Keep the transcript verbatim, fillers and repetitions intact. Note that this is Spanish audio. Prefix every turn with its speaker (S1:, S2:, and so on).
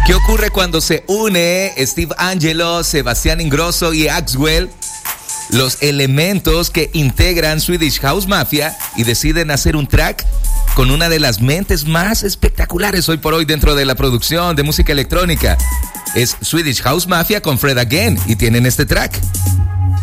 S1: ¿Qué ocurre cuando se une Steve Angello, Sebastián Ingrosso y Axwell? Los elementos que integran Swedish House Mafia y deciden hacer un track con una de las mentes más espectaculares hoy por hoy dentro de la producción de música electrónica. Es Swedish House Mafia con Fred Again y tienen este track.